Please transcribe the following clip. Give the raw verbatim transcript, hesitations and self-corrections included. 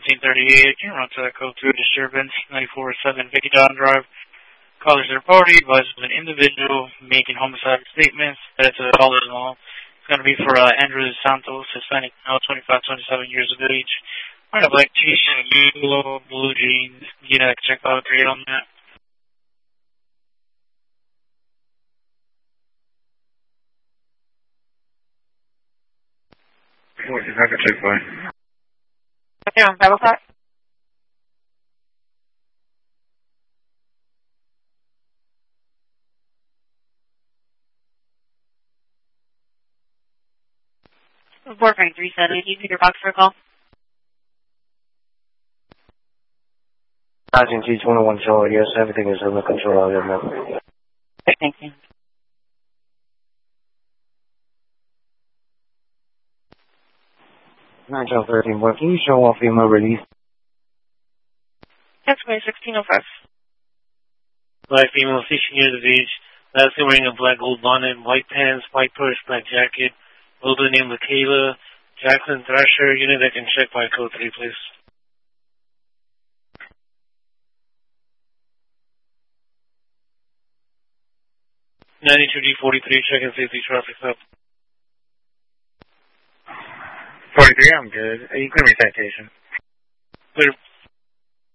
fifteen thirty-eight. Can you run to that code two disturbance, ninety-four seven Vicky Don Drive. Callers are party, advised of an individual making homicide statements. That's a caller in all. It's going to be for uh, Andrew Santos, Hispanic, male, twenty-five, twenty-seven years of age. Wearing a black t-shirt, blue, blue jeans. You know, check out three on that. What is that check by? Okay, on Bible Talk. four five three seven, can you pick your box for a call? Argentine two one one, Charlie, yes, everything is under control of your member. Thank you. nine twelve thirteen, what can you show off email release? That's by sixteen oh five. Black female, sixteen years of age, lastly wearing a black gold bonnet, white pants, white purse, black jacket, older name Michaela, Jacqueline Thrasher, unit that can check by code three, please. ninety-two D forty-three, check and safety traffic stop. forty-three, I'm good. You can read citation. Clear